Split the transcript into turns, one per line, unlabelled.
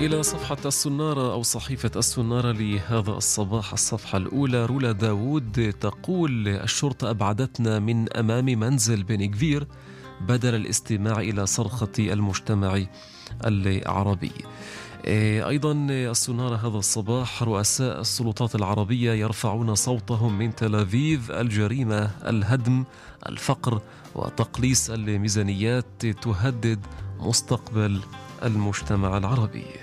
إلى صفحة السنارة أو صحيفة السنارة لهذا الصباح. الصفحة الأولى: رولا داوود تقول الشرطة أبعدتنا من أمام منزل بن غفير بدل الاستماع إلى صرخة المجتمع العربي. أيضا السنارة هذا الصباح: رؤساء السلطات العربية يرفعون صوتهم من تل أبيب، الجريمة، الهدم، الفقر وتقليص الميزانيات تهدد مستقبل المجتمع العربي.